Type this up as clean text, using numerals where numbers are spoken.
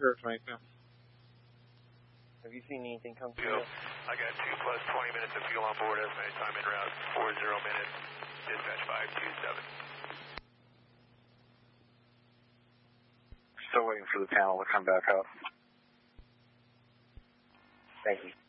Sure, 22. Have you seen anything come through? I got 2 plus 20 minutes of fuel on board. Estimated time en route 40 minutes. Dispatch 527. Still waiting for the panel to come back up. Thank you.